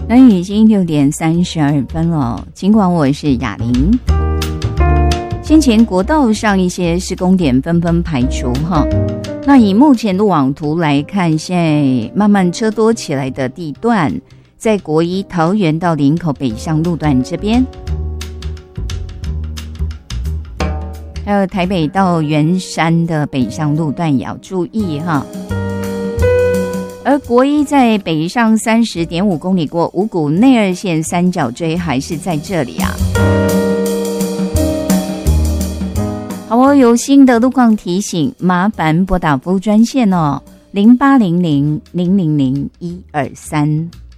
那已经6:32了，尽管我是雅玲。先前国道上一些施工点纷纷排除哈，那以目前路网图来看，现在慢慢车多起来的地段，在国一桃园到林口北上路段这边，还有台北到圆山的北上路段也要注意哈。而国一在北上30.5公里过五股内二线三角锥还是在这里啊。好哦，有新的路况提醒，麻烦拨打服务专线哦，0800-000-123。